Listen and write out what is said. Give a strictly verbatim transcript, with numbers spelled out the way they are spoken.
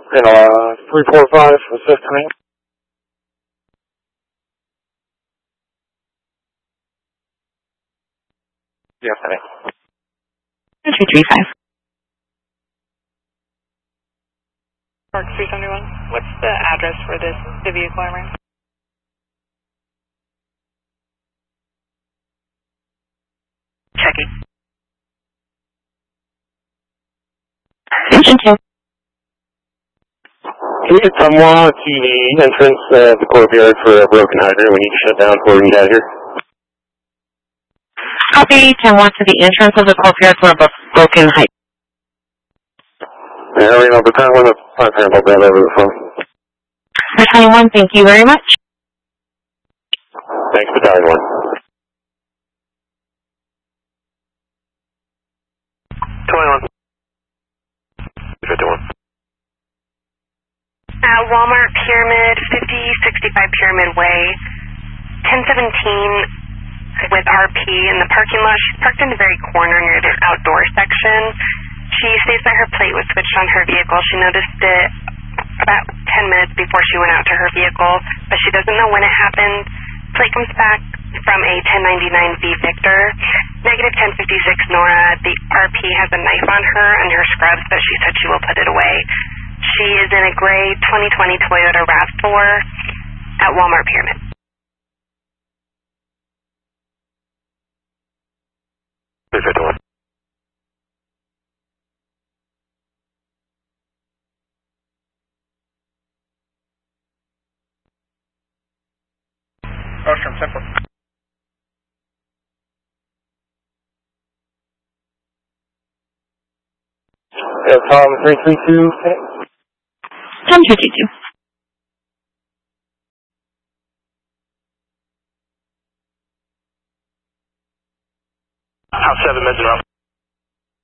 And uh, three four five, assist me. Yes, honey. two three five. Park three seventy-one. What's the address for this the vehicle I ran? Checking. Engine two. Can you get someone to the entrance of the courtyard for a broken hydrant? We need to shut down before we can get here. Copy, ten one to the entrance of the courtyard for a broken height. Yeah, we know, but kind of want to handle that over the phone. For twenty-one, thank you very much. Thanks for dialing one. twenty-one. fifty-one. At Walmart Pyramid, fifty sixty-five Pyramid Way, ten seventeen with R P in the parking lot. She's parked in the very corner near the outdoor section. She states that her plate was switched on her vehicle. She noticed it about ten minutes before she went out to her vehicle, but she doesn't know when it happened. Plate comes back from a ten ninety-nine V Victor. Negative ten fifty-six Nora. The R P has a knife on her and her scrubs, but she said she will put it away. She is in a gray twenty twenty Toyota RAV four at Walmart Pyramid. three fifty-one. Ocean Central. Yeah, Tom three three two. Tom two two two. House seven, Meds and